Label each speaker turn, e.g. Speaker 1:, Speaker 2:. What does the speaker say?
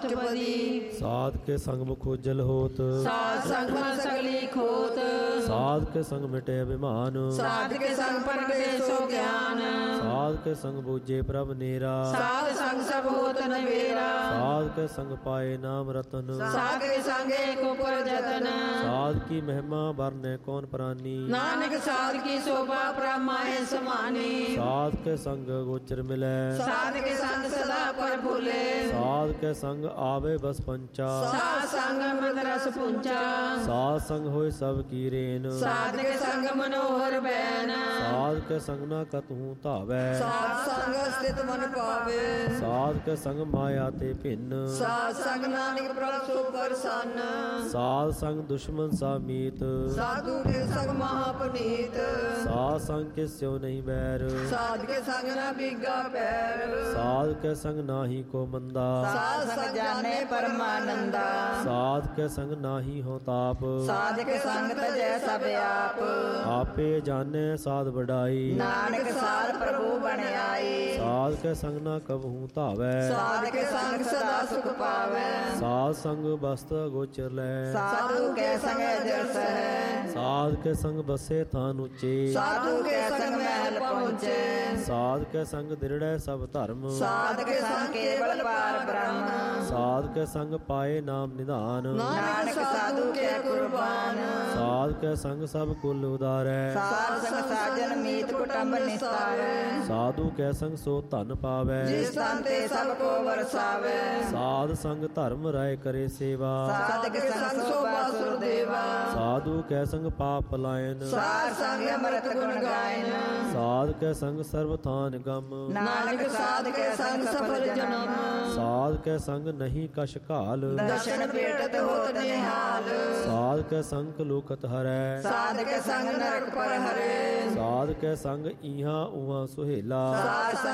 Speaker 1: अष्टपदी।
Speaker 2: साध के संग मुख उज्जल होत,
Speaker 1: साध संग मन सगली खोत।
Speaker 2: साध के संग मिटे अभिमान,
Speaker 1: साध के संग प्रगटे सो ज्ञान।
Speaker 2: साध के संग बूझे प्रभ नेरा,
Speaker 1: साध संग सब होत नवेरा।
Speaker 2: साध के संग पाए नाम रतन,
Speaker 1: साध के संग एक ऊपर जतन।
Speaker 2: साध की महिमा बरने कौन प्राणी,
Speaker 1: नानक साध की शोभा ब्रह्माए समानी।
Speaker 2: साध के संग गोचर मिले,
Speaker 1: साध के संग सदा पर भूले।
Speaker 2: साध के संग आवे बस पंचा,
Speaker 1: साध संग मद रस पुंचा।
Speaker 2: साध संग होय सब की रेन,
Speaker 1: साध के संग मनोहर बैन।
Speaker 2: साध के संग न कतहु धावै,
Speaker 1: साध संग स्थित मन पावे।
Speaker 2: साध के संग माया ते भिन्न,
Speaker 1: साध संग नानक प्रभ सो प्रसन्न।
Speaker 2: साध संग दुश्मन सा मीत,
Speaker 1: साधु के संग महापनीत।
Speaker 2: साध संग के स्यो नहीं बैर,
Speaker 1: साध के संग न बिगा पैर।
Speaker 2: साध के संग नाही को मंदा,
Speaker 1: साध संग जाने परमानंदा।
Speaker 2: साध के संग नाही हो ताप,
Speaker 1: साध के संग तजै सब आप।
Speaker 2: आपे जाने साध बढ़ाई,
Speaker 1: नानक साध प्रभु बन आई।
Speaker 2: साध के संग न कबहू धावै,
Speaker 1: साध के संग सदा सुख पावै।
Speaker 2: साध संग बस्त गोचर लै,
Speaker 1: साधु के संग जस है।
Speaker 2: साध के संग बसे थान उच्चे,
Speaker 1: साधु के संग महल पहुँचे।
Speaker 2: साध के संग दृढ़ सब धर्म,
Speaker 1: साध के संग केवल पार ब्रह्म।
Speaker 2: साध के संग पाए नाम निधान,
Speaker 1: नानक साधु के कुर्बान।
Speaker 2: साध के संग सब कुल उदारै,
Speaker 1: साध संग साजन मीत कुटुंब निस्तारै।
Speaker 2: साधु के संग सो धन पावै,
Speaker 1: जिस तन ते सबको बरसावे।
Speaker 2: साध संग धर्म राय करे सेवा,
Speaker 1: साध के संग शोभा सुरदेवा।
Speaker 2: साधु के संग पाप पलायन,
Speaker 1: साध संग अमृत गुण गायन।
Speaker 2: साध के संग सर्व थान गम,
Speaker 1: नानक साध के संग सफल जन्म।
Speaker 2: साध के संग नहीं कश काल,
Speaker 1: दर्शन भेटत होत निहाल।
Speaker 2: साध के संग लोकत हरै,
Speaker 1: साध के संग नरक पर हरे।
Speaker 2: साध के संग इहाँ उहाँ सुहेला,
Speaker 1: साध